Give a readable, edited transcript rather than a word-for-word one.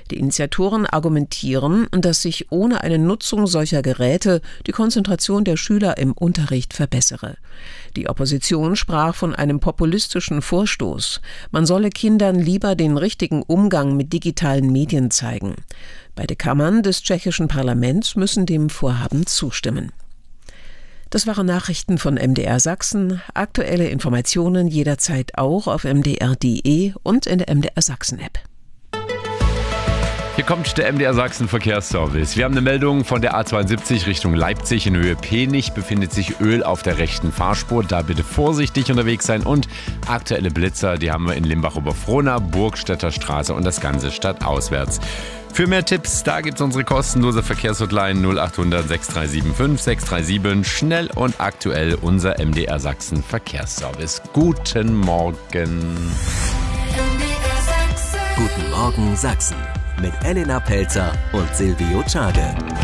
Die Initiatoren argumentieren, dass sich ohne eine Nutzung solcher Geräte die Konzentration der Schüler im Unterricht verbessere. Die Opposition sprach von einem populistischen Vorstoß. Man solle Kindern lieber den richtigen Umgang mit digitalen Medien zeigen. Beide Kammern des tschechischen Parlaments müssen dem Vorhaben zustimmen. Das waren Nachrichten von MDR Sachsen. Aktuelle Informationen jederzeit auch auf mdr.de und in der MDR Sachsen-App. Hier kommt der MDR Sachsen Verkehrsservice. Wir haben eine Meldung von der A72 Richtung Leipzig in Höhe Penich. Befindet sich Öl auf der rechten Fahrspur. Da bitte vorsichtig unterwegs sein. Und aktuelle Blitzer, die haben wir in Limbach-Oberfrohna, Burgstädter Straße und das Ganze stadtauswärts. Für mehr Tipps, da gibt's unsere kostenlose Verkehrshotline 0800 6375 637. Schnell und aktuell unser MDR Sachsen Verkehrsservice. Guten Morgen. Guten Morgen Sachsen mit Elena Pelzer und Silvio Tschade.